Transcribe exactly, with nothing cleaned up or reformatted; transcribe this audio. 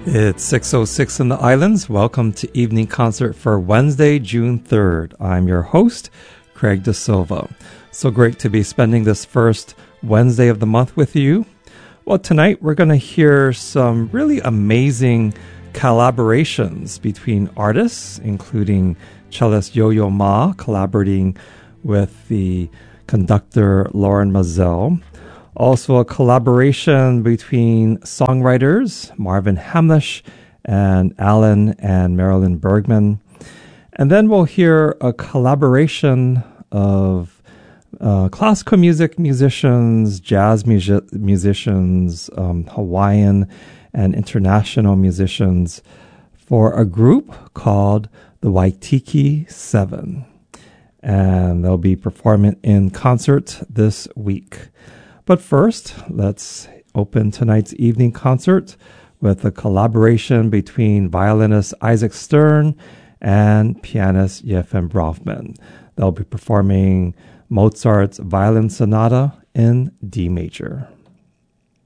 It's six oh six in the islands. Welcome to Evening Concert for Wednesday, June third. I'm your host, Craig De Silva. So great to be spending this first Wednesday of the month with you. Well, tonight we're going to hear some really amazing collaborations between artists, including cellist Yo-Yo Ma collaborating with the conductor Lauren Mazel. Also a collaboration between songwriters Marvin Hamlisch and Alan and Marilyn Bergman. And then we'll hear a collaboration of uh, classical music musicians, jazz music- musicians, um, Hawaiian and international musicians for a group called the Waikiki Seven. And they'll be performing in concert this week. But first, let's open tonight's evening concert with a collaboration between violinist Isaac Stern and pianist Yefim Brofman. They'll be performing Mozart's Violin Sonata in D major.